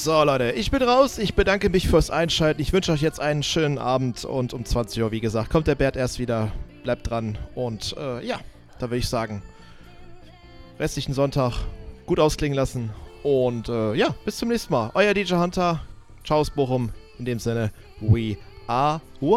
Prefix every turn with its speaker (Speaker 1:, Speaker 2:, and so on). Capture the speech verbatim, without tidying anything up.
Speaker 1: So, Leute, ich bin raus. Ich bedanke mich fürs Einschalten. Ich wünsche euch jetzt einen schönen Abend und um zwanzig Uhr, wie gesagt, kommt der Bert erst wieder. Bleibt dran und äh, ja, da würde ich sagen, restlichen Sonntag gut ausklingen lassen und äh, ja, bis zum nächsten Mal. Euer D J Hunter. Ciao aus Bochum. In dem Sinne, we are one.